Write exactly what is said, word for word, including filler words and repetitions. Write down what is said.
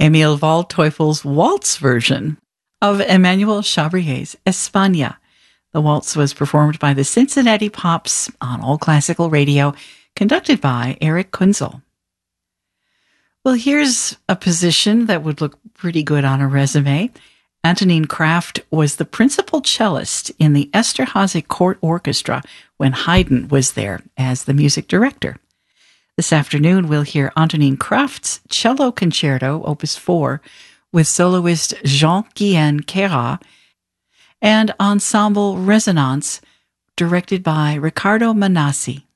Emil Waldteufel's waltz version of Emmanuel Chabrier's España. The waltz was performed by the Cincinnati Pops on All Classical Radio, conducted by Eric Kunzel. Well, here's a position that would look pretty good on a resume. Antonine Kraft was the principal cellist in the Esterházy Court Orchestra when Haydn was there as the music director. This afternoon, we'll hear Antonine Kraft's Cello Concerto, Opus four, with soloist Jean-Guihen Queyras, and Ensemble Resonance, directed by Riccardo Manassi.